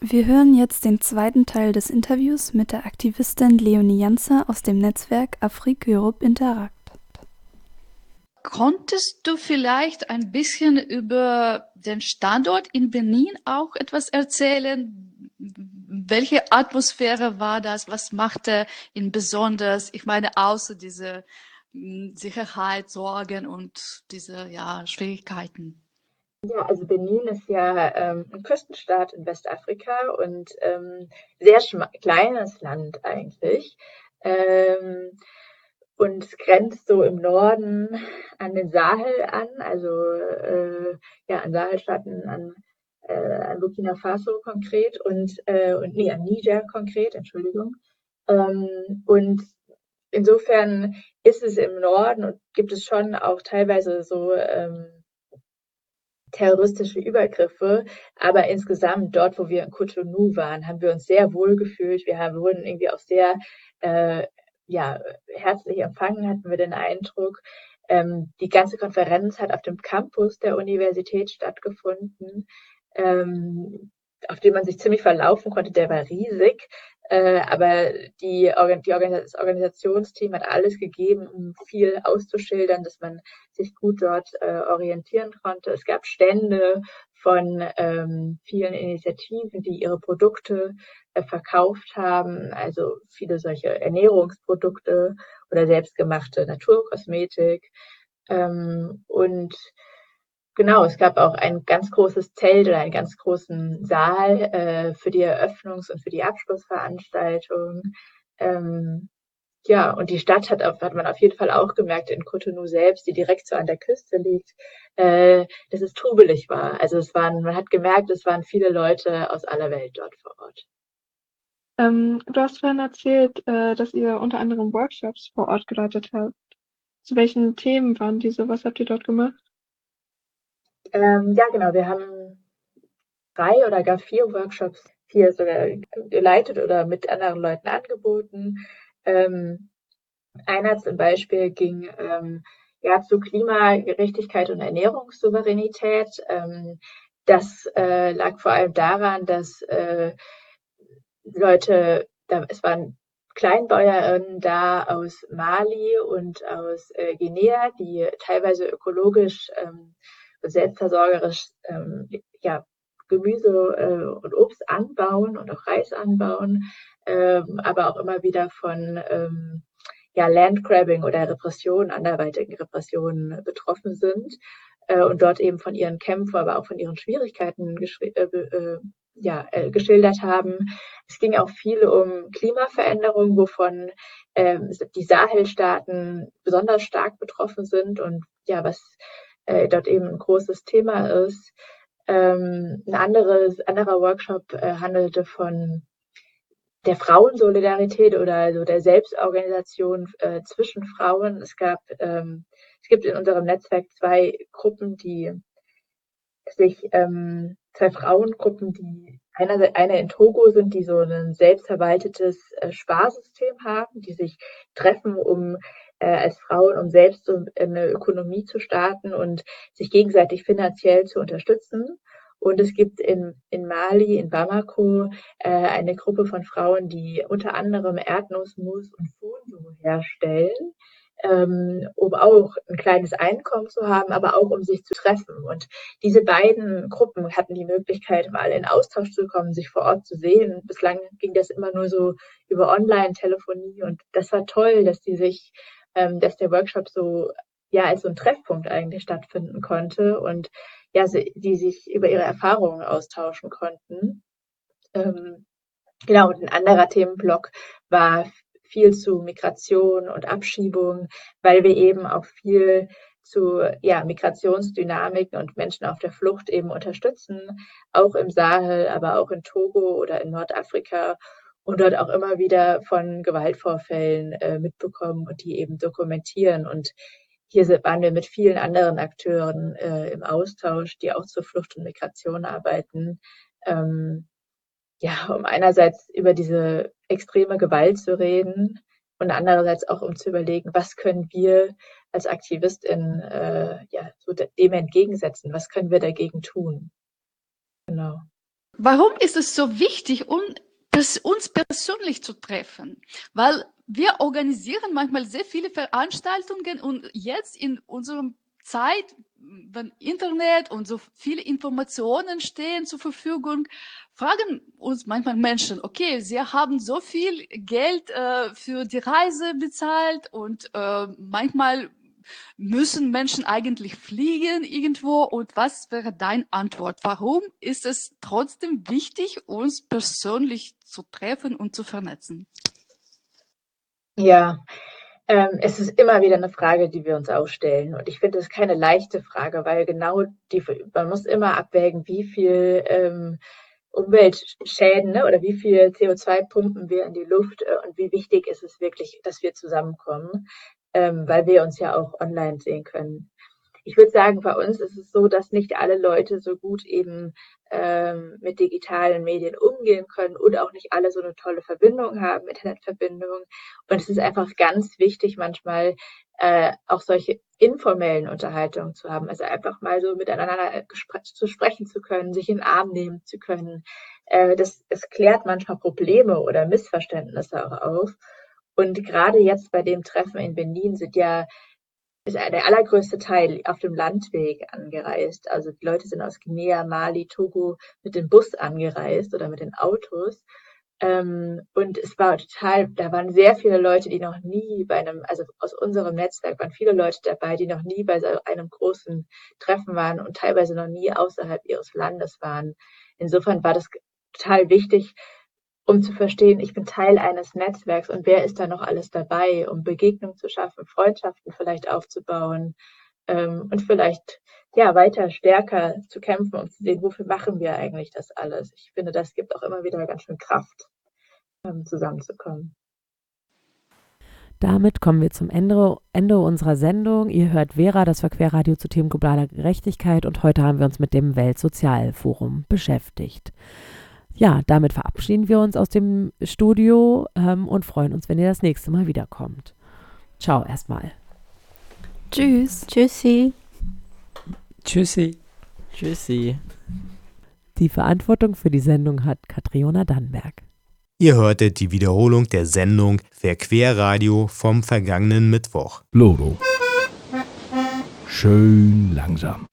Wir hören jetzt den zweiten Teil des Interviews mit der Aktivistin Leonie Janzer aus dem Netzwerk Afrique Europe Interact. Konntest du vielleicht ein bisschen über den Standort in Benin auch etwas erzählen? Welche Atmosphäre war das? Was machte ihn besonders? Ich meine, außer diese Sicherheit, Sorgen und diese Schwierigkeiten. Ja, also Benin ist ja ein Küstenstaat in Westafrika und sehr kleines Land eigentlich. Ähm, und es grenzt so im Norden an den Sahel an, also ja, an Sahelstaaten, an Burkina Faso konkret und nee, an Niger konkret, Entschuldigung. Und insofern ist es im Norden und gibt es schon auch teilweise so terroristische Übergriffe, aber insgesamt dort, wo wir in Cotonou waren, haben wir uns sehr wohl gefühlt. Wurden irgendwie auch sehr ja, herzlich empfangen, hatten wir den Eindruck. Die ganze Konferenz hat auf dem Campus der Universität stattgefunden, auf dem man sich ziemlich verlaufen konnte. Der war riesig, aber das Organisationsteam hat alles gegeben, um viel auszuschildern, dass man sich gut dort orientieren konnte. Es gab Stände von vielen Initiativen, die ihre Produkte verkauft haben, also viele solche Ernährungsprodukte oder selbstgemachte Naturkosmetik. Und genau, es gab auch ein ganz großes Zelt oder einen ganz großen Saal für die Eröffnungs- und für die Abschlussveranstaltung. Ähm, ja, und die Stadt hat man auf jeden Fall auch gemerkt in Cotonou selbst, die direkt so an der Küste liegt, dass es trubelig war. Also man hat gemerkt, es waren viele Leute aus aller Welt dort vor Ort. Du hast vorhin erzählt, dass ihr unter anderem Workshops vor Ort geleitet habt. Zu welchen Themen waren diese? Was habt ihr dort gemacht? Ja, genau, wir haben 3 oder gar 4 Workshops hier sogar geleitet oder mit anderen Leuten angeboten. Einer zum Beispiel ging ja zu Klimagerechtigkeit und Ernährungssouveränität. Das lag vor allem daran, dass es waren Kleinbäuerinnen da aus Mali und aus Guinea, die teilweise ökologisch selbstversorgerisch ja, Gemüse und Obst anbauen und auch Reis anbauen, aber auch immer wieder von ja, Landgrabbing oder Repressionen, anderweitigen Repressionen betroffen sind und dort eben von ihren Kämpfen, aber auch von ihren Schwierigkeiten geschildert haben. Es ging auch viel um Klimaveränderung, wovon die Sahelstaaten besonders stark betroffen sind und ja, was dort eben ein großes Thema ist. Anderer Workshop handelte von der Frauensolidarität oder also der Selbstorganisation zwischen Frauen. Es gibt in unserem Netzwerk zwei Frauengruppen, die eine in Togo sind, die so ein selbstverwaltetes Sparsystem haben, die sich treffen, um als Frauen, um selbst so eine Ökonomie zu starten und sich gegenseitig finanziell zu unterstützen. Und es gibt in Mali, in Bamako, eine Gruppe von Frauen, die unter anderem Erdnussmus und Fondu herstellen, um auch ein kleines Einkommen zu haben, aber auch um sich zu treffen. Und diese beiden Gruppen hatten die Möglichkeit, mal in Austausch zu kommen, sich vor Ort zu sehen. Bislang ging das immer nur so über Online-Telefonie und das war toll, dass der Workshop so ja als so ein Treffpunkt eigentlich stattfinden konnte und ja, die sich über ihre Erfahrungen austauschen konnten. Genau, und ein anderer Themenblock war viel zu Migration und Abschiebung, weil wir eben auch viel zu ja, Migrationsdynamiken und Menschen auf der Flucht eben unterstützen, auch im Sahel, aber auch in Togo oder in Nordafrika und dort auch immer wieder von Gewaltvorfällen mitbekommen und die eben dokumentieren. Und waren wir mit vielen anderen Akteuren im Austausch, die auch zur Flucht und Migration arbeiten. Ja, um einerseits über diese extreme Gewalt zu reden und andererseits auch um zu überlegen, was können wir als AktivistInnen ja, so dem entgegensetzen, was können wir dagegen tun. Genau. Warum ist es so wichtig, uns persönlich zu treffen? Weil wir organisieren manchmal sehr viele Veranstaltungen und jetzt in unserem Zeit, wenn Internet und so viele Informationen stehen zur Verfügung, fragen uns manchmal Menschen, okay, sie haben so viel Geld für die Reise bezahlt und manchmal müssen Menschen eigentlich fliegen irgendwo? Und was wäre deine Antwort? Warum ist es trotzdem wichtig, uns persönlich zu treffen und zu vernetzen? Ja, es ist immer wieder eine Frage, die wir uns auch stellen. Und ich finde, es ist keine leichte Frage, weil man muss immer abwägen, wie viel Umweltschäden, ne, oder wie viel CO2 pumpen wir in die Luft und wie wichtig ist es wirklich, dass wir zusammenkommen, weil wir uns ja auch online sehen können. Ich würde sagen, bei uns ist es so, dass nicht alle Leute so gut eben mit digitalen Medien umgehen können und auch nicht alle so eine tolle Verbindung haben, Internetverbindung. Und es ist einfach ganz wichtig, manchmal auch solche informellen Unterhaltungen zu haben. Also einfach mal so miteinander zu sprechen zu können, sich in den Arm nehmen zu können. Es klärt manchmal Probleme oder Missverständnisse auch auf. Und gerade jetzt bei dem Treffen in Benin ist der allergrößte Teil auf dem Landweg angereist. Also die Leute sind aus Guinea, Mali, Togo mit dem Bus angereist oder mit den Autos. Und es war da waren sehr viele Leute, die noch nie also aus unserem Netzwerk waren viele Leute dabei, die noch nie bei so einem großen Treffen waren und teilweise noch nie außerhalb ihres Landes waren. Insofern war das total wichtig, um zu verstehen, ich bin Teil eines Netzwerks und wer ist da noch alles dabei, um Begegnungen zu schaffen, Freundschaften vielleicht aufzubauen und vielleicht ja weiter stärker zu kämpfen, um zu sehen, wofür machen wir eigentlich das alles. Ich finde, das gibt auch immer wieder ganz schön Kraft, zusammenzukommen. Damit kommen wir zum Ende unserer Sendung. Ihr hört Vera, das war Querradio zu Themen globaler Gerechtigkeit und heute haben wir uns mit dem Weltsozialforum beschäftigt. Ja, damit verabschieden wir uns aus dem Studio und freuen uns, wenn ihr das nächste Mal wiederkommt. Ciao erstmal. Tschüss. Tschüssi. Tschüssi. Tschüssi. Die Verantwortung für die Sendung hat Katriona Dannenberg. Ihr hörtet die Wiederholung der Sendung Verquerradio vom vergangenen Mittwoch. Loro. Schön langsam.